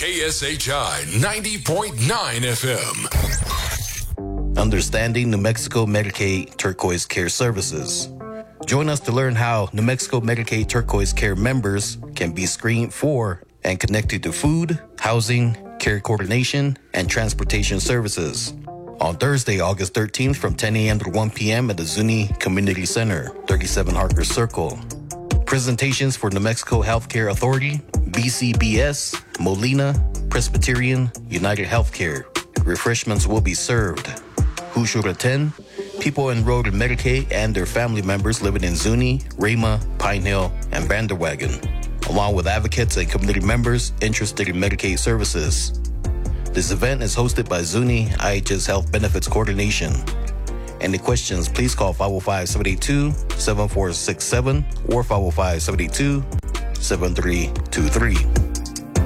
KSHI 90.9 FM. Understanding New Mexico Medicaid Turquoise Care Services. Join us to learn how New Mexico Medicaid Turquoise Care members can be screened for and connected to food, housing, care coordination, and transportation services. On Thursday, August 13th from 10 a.m. to 1 p.m. at the Zuni Community Center, 37 Harker Circle. Presentations for New Mexico Healthcare Authority, BCBS, Molina, Presbyterian, United Healthcare. Refreshments will be served. Who should attend? People enrolled in Medicaid and their family members living in Zuni, Rama, Pine Hill, and Banderwagon, along with advocates and community members interested in Medicaid services. This event is hosted by Zuni IHS Health Benefits Coordination. Any questions, please call 505-782-7467 or 505-782-7323.